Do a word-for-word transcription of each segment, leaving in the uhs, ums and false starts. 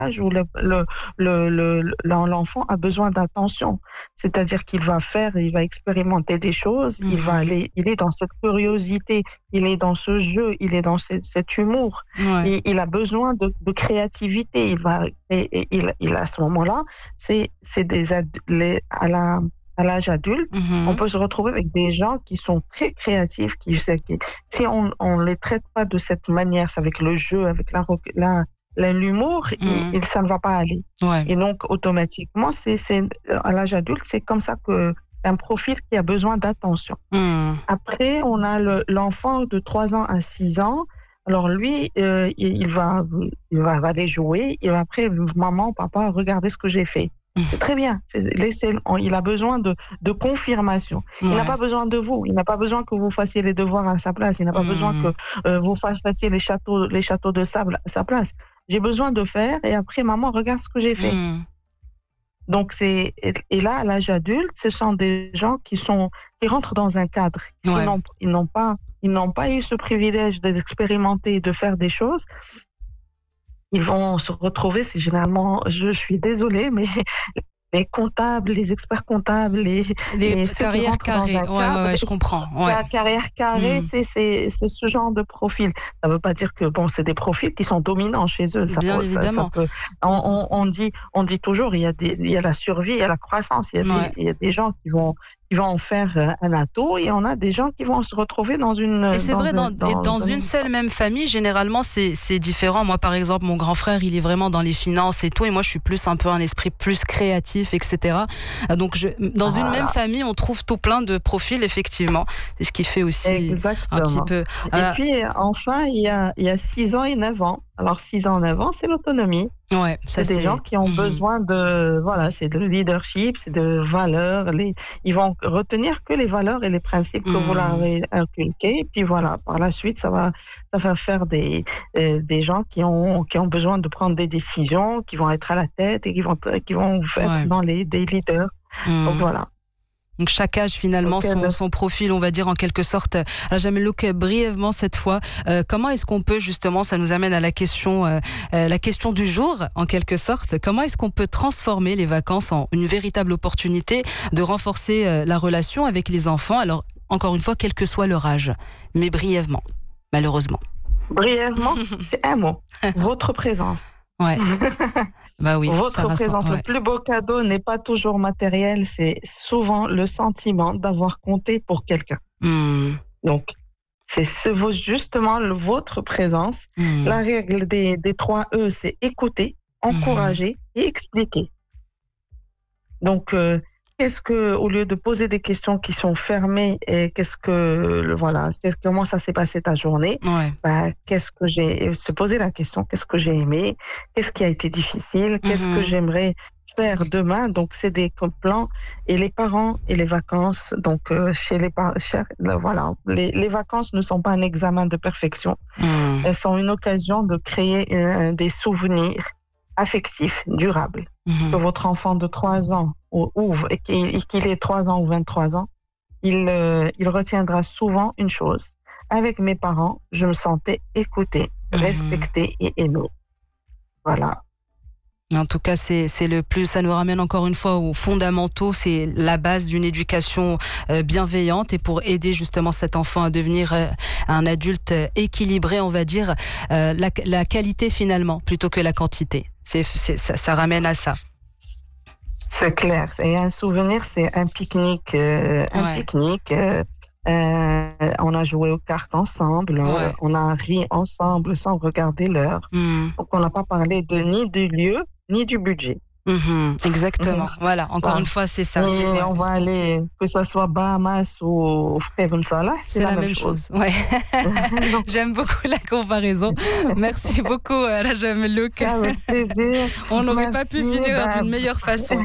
où le, le, le, le- l'enfant a besoin d'attention. C'est-à-dire qu'il va faire, il va expérimenter des choses, il va Mhm. aller, il est dans cette curiosité, il est dans ce jeu, il est dans ce- cet humour. Ouais. Et il a besoin de, de créativité. Il va, et, et il, il, à ce moment-là, c'est, c'est des ad- les, à la, à l'âge adulte, on Mhm. peut se retrouver avec des gens qui sont très créatifs, qui, qui si on on les traite pas de cette manière, c'est avec le jeu, avec la, roc- la, la- l'humour, il, Mhm. il- ça ne va pas aller. Ouais. Et donc, automatiquement, c'est, c'est, à l'âge adulte, c'est comme ça que un profil qui a besoin d'attention. Mhm. Après, on a le- l'enfant de trois ans à six ans. Alors lui, euh, il, il va, il va aller jouer. Et après, maman, papa, regardez ce que j'ai fait. C'est très bien. C'est, laissez, on- il a besoin de, de confirmation. Il n'a Ouais. pas besoin de vous. Il n'a pas besoin que vous fassiez les devoirs à sa place. Il n'a pas besoin que Mhm. euh, vous fassiez les châteaux, les châteaux de sable à sa place. J'ai besoin de faire. Et après, maman, regarde ce que j'ai fait. Mhm. Donc c'est et et là, à l'âge adulte, ce sont des gens qui sont qui rentrent dans un cadre, qui Ouais. n'ont ils n'ont pas ils n'ont pas eu ce privilège d'expérimenter, de faire des choses. Ils vont se retrouver, c'est généralement, je suis désolée, mais les comptables, les experts comptables, les Des les p- ceux qui carrières rentrent dans carrées. un Ouais, ouais, cadre, ouais, je comprends. Ouais. la carrière carrée, Mhm. c'est c'est c'est ce genre de profil. Ça veut pas dire que bon, c'est des profils qui sont dominants chez eux. Ça Bien peut, ça, ça évidemment. peut. On, on, on dit on dit toujours, il y a des il y a la survie, il y a la croissance. Il y a Ouais. des il y a des gens qui vont qui vont en faire euh, un atout et on a des gens qui vont se retrouver dans une Et c'est dans vrai, un dans, et dans dans une une seule même famille, généralement, c'est, c'est différent. Moi, par exemple, mon grand frère, il est vraiment dans les finances et tout, et moi, je suis plus un peu un esprit plus créatif, et cetera. Euh, Donc, je, dans une même voilà, famille, on trouve tout plein de profils, effectivement. C'est ce qui fait aussi un petit exactement. peu... Et Euh, puis enfin, il y a il y a six ans et neuf ans. Alors six ans, neuf ans, c'est l'autonomie. ouais, ça C'est des gens c'est... qui ont Mhm. besoin de, voilà, c'est de leadership, c'est de valeurs. Les, ils vont retenir que les valeurs et les principes que vous leur Mhm. avez inculqués. Et puis voilà, par la suite, ça va, ça va faire des, euh, des gens qui ont, qui ont besoin de prendre des décisions, qui vont être à la tête et qui vont, qui vont être Ouais. dans les, des leaders. Donc Mhm. voilà. Donc chaque âge finalement Donc, son, euh, son profil, on va dire en quelque sorte. Alors j'aimerais look brièvement cette fois. Euh, comment est-ce qu'on peut justement, ça nous amène à la question, euh, euh, la question du jour en quelque sorte. Comment est-ce qu'on peut transformer les vacances en une véritable opportunité de renforcer euh, la relation avec les enfants. Alors encore une fois, quel que soit leur âge, mais brièvement, malheureusement. brièvement, c'est un mot. Votre présence. Ouais. Bah oui, ça Votre rassemble. présence, le Ouais. plus beau cadeau n'est pas toujours matériel, c'est souvent le sentiment d'avoir compté pour quelqu'un. Mmh. Donc, c'est ce- vos- justement le- votre présence. Mmh. La règle des, des trois E, c'est écouter, Mmh. encourager et expliquer. Donc, euh, qu'est-ce que, au lieu de poser des questions qui sont fermées, et qu'est-ce que, le- voilà, qu'est-ce- comment ça s'est passé ta journée, Ouais. bah, qu'est-ce que j'ai, et se poser la question, qu'est-ce que j'ai aimé, qu'est-ce qui a été difficile, qu'est-ce que Mmh. j'aimerais faire demain. Donc, c'est des co- plans. Et les parents et les vacances, donc, euh, chez les parents, voilà, les, les vacances ne sont pas un examen de perfection. Mmh. Elles sont une occasion de créer euh, des souvenirs affectifs, durables. Que Mmh. votre enfant de trois ans ou, ou et qu'il et qu'il ait trois ans ou vingt-trois ans, il, euh, il retiendra souvent une chose. Avec mes parents, je me sentais écoutée, Mmh. respectée et aimée. Voilà. En tout cas, c'est, c'est le plus, ça nous ramène encore une fois aux fondamentaux, c'est la base d'une éducation euh, bienveillante et pour aider justement cet enfant à devenir euh, un adulte euh, équilibré, on va dire, euh, la, la qualité finalement, plutôt que la quantité. C'est, c'est, ça, ça ramène à ça. C'est clair. Et un souvenir, c'est un pique-nique. euh, un Ouais, pique-nique. euh, euh, on a joué aux cartes ensemble, euh, ouais. on a ri ensemble sans regarder l'heure. Mmh. Donc, on n'a pas parlé de ni du lieu, ni du budget. Mhm, exactement. Voilà, encore Voilà. une fois, c'est ça. C'est, Et ouais. on va aller, que ce soit Bahamas ou Frère Salah, c'est C'est la la même même chose. chose. Ouais. Donc, J'aime beaucoup la comparaison. Merci beaucoup, euh, Rajam Louk. avec plaisir. On n'aurait pas pu Merci. finir Ben, d'une meilleure façon.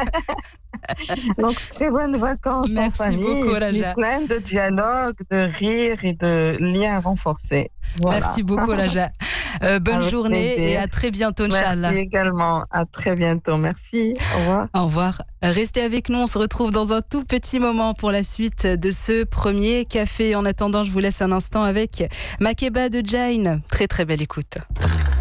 donc, très bonnes vacances en Merci beaucoup, famille. Et puis, Raja. plein de dialogues, de rires et de liens renforcés. Voilà. Merci beaucoup, Raja. Euh, bonne Avec journée et plaisir. à très bientôt, Merci Inch'Allah. également. À très bientôt. Merci. Au revoir. Au revoir. Restez avec nous. On se retrouve dans un tout petit moment pour la suite de ce premier café. En attendant, je vous laisse un instant avec Makeba de Jain. Très, très belle écoute.